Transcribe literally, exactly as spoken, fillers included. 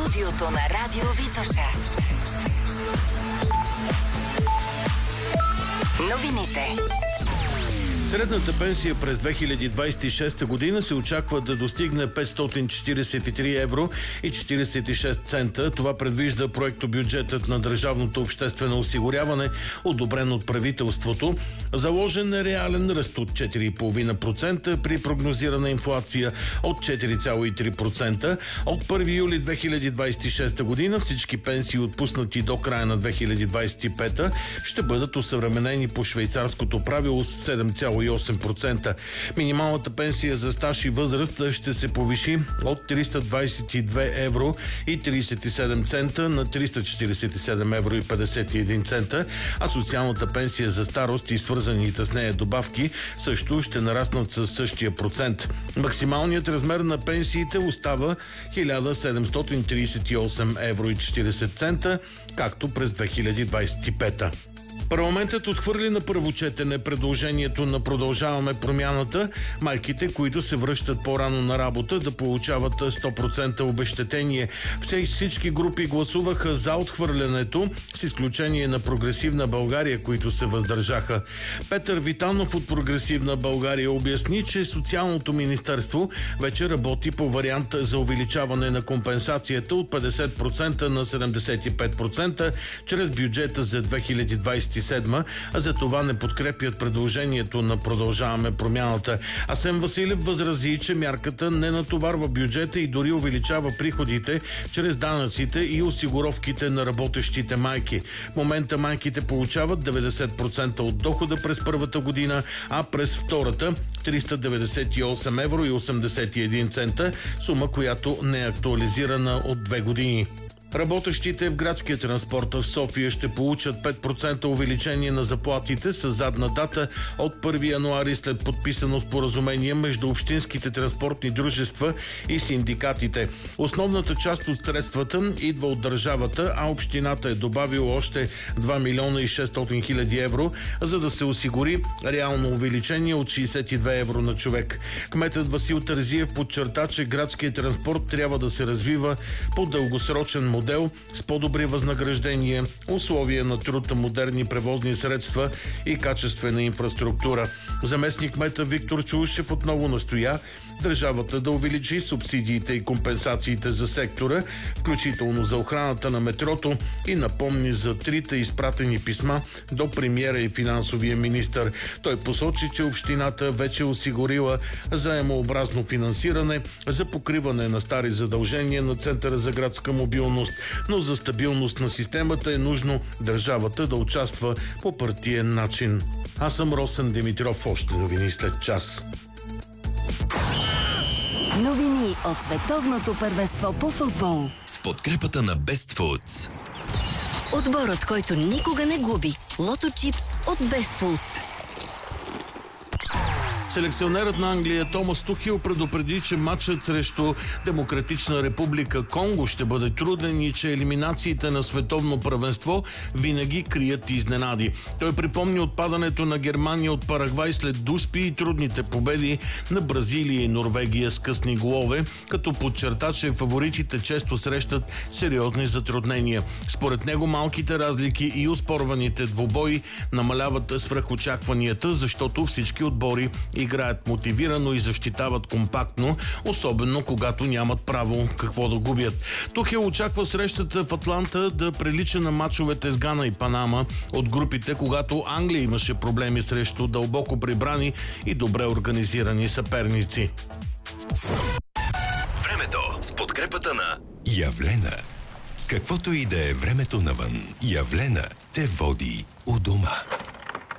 Студиото на Радио Витоша. Новините. Средната пенсия през две хиляди двадесет и шеста година се очаква да достигне петстотин четиридесет и три евро и четиридесет и шест цента. Това предвижда проектобюджетът на Държавното обществено осигуряване, одобрен от правителството. Заложен е реален ръст от четири цяло и пет процента при прогнозирана инфлация от четири цяло и три процента. От първи юли две хиляди двадесет и шеста година всички пенсии, отпуснати до края на две хиляди двадесет и пета, ще бъдат осъвременени по швейцарското правило с седем цяло и осем процента. Минималната пенсия за стаж и възраст ще се повиши от триста двадесет и две евро и тридесет и седем цента на триста четиридесет и седем евро и петдесет и един цента, а социалната пенсия за старост и свързаните с нея добавки също ще нараснат със същия процент. Максималният размер на пенсиите остава хиляда седемстотин тридесет и осем евро и четиридесет цента, както през две хиляди двадесет и пета. Парламентът отхвърли на първо четене предложението на Продължаваме промяната майките, които се връщат по-рано на работа, да получават сто процента обезщетение. Всички групи гласуваха за отхвърлянето, с изключение на Прогресивна България, които се въздържаха. Петър Витанов от Прогресивна България обясни, че Социалното министерство вече работи по вариант за увеличаване на компенсацията от петдесет процента на седемдесет и пет процента чрез бюджета за две хиляди двадесет и седма, а за това не подкрепят предложението на Продължаваме промяната. Асен Василев възрази, че мярката не натоварва бюджета и дори увеличава приходите чрез данъците и осигуровките на работещите майки. В момента майките получават деветдесет процента от дохода през първата година, а през втората триста деветдесет и осем евро и осемдесет и един цента, сума, която не е актуализирана от две години. Работещите в градския транспорт в София ще получат пет процента увеличение на заплатите с задна дата от първи януари след подписано споразумение между общинските транспортни дружества и синдикатите. Основната част от средствата идва от държавата, а общината е добавила още два милиона и шестстотин хиляди евро, за да се осигури реално увеличение от шейсет и две евро на човек. Кметът Васил Терзиев подчерта, че градският транспорт трябва да се развива по дългосрочен модел с по-добри възнаграждения, условия на труд, модерни превозни средства и качествена инфраструктура. Заместник кмета Виктор Чулшев отново настоя държавата да увеличи субсидиите и компенсациите за сектора, включително за охраната на метрото, и напомни за трите изпратени писма до премиера и финансовия министър. Той посочи, че общината вече е осигурила заемообразно финансиране за покриване на стари задължения на Центъра за градска мобилност, но за стабилност на системата е нужно държавата да участва по партиен начин. Аз съм Росен Димитров. Още новини след час. Новини от световното първенство по футбол с подкрепата на Best Foods. Отборът, който никога не губи. Лото чипс от Best Foods. Селекционерът на Англия Томас Тухил предупреди, че матчът срещу Демократична република Конго ще бъде труден и че елиминациите на световно първенство винаги крият изненади. Той припомни отпадането на Германия от Парагвай след дуспи и трудните победи на Бразилия и Норвегия с късни голове, като подчерта, че фаворитите често срещат сериозни затруднения. Според него малките разлики и оспорваните двубои намаляват свръхочакванията, защото всички отбори играят мотивирано и защитават компактно, особено когато нямат право какво да губят. Тухел очаква срещата в Атланта да прилича на мачовете с Гана и Панама от групите, когато Англия имаше проблеми срещу дълбоко прибрани и добре организирани съперници. Времето с подкрепата на Явлена. Каквото и да е времето навън, Явлена те води у дома.